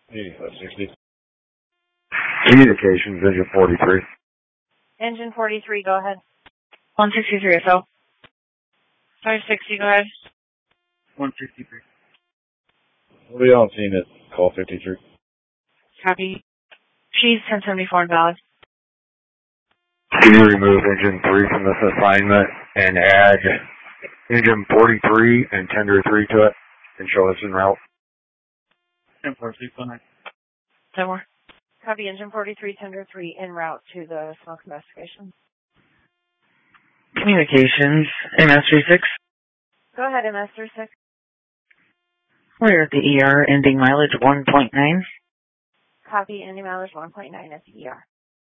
60. Communications, engine 43. Engine 43, go ahead. 163 SL. 560, go ahead. 163. What are y'all seeing at call 53? Copy. She's 1074 invalid. Can you remove engine 3 from this assignment and add engine 43 and tender 3 to it and show us en route? 10-4, 10 more. Copy engine 43, tender 3 en route to the smoke investigation. Communications, MS36. Go ahead, MS36. We're at the ER, ending mileage 1.9. Copy ending mileage 1.9 at the ER.